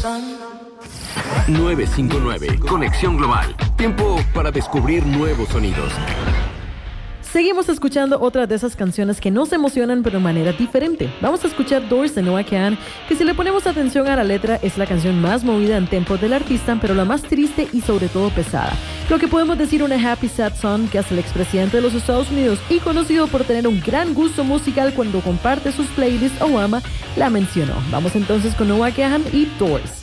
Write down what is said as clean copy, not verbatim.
959, Conexión Global. Tiempo para descubrir nuevos sonidos. Seguimos escuchando otra de esas canciones que nos emocionan pero de manera diferente. Vamos a escuchar Doors de Noah Kahan, que si le ponemos atención a la letra es la canción más movida en tempo del artista, pero la más triste y sobre todo pesada. Lo que podemos decir una happy sad song que hasta el expresidente de los Estados Unidos y conocido por tener un gran gusto musical cuando comparte sus playlists, Obama, la mencionó. Vamos entonces con Noah Kahan y Doors.